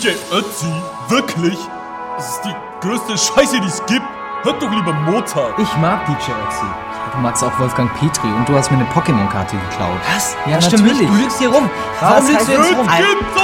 DJ Ötzi, wirklich? Das ist die größte Scheiße, die es gibt. Hört doch lieber Mozart. Ich mag DJ Ötzi. Du magst auch Wolfgang Petri und du hast mir eine Pokémon-Karte geklaut. Was? Ja, Das stimmt nicht. natürlich. Du lügst hier rum. Was Warum lügst heißt du jetzt rum? Kind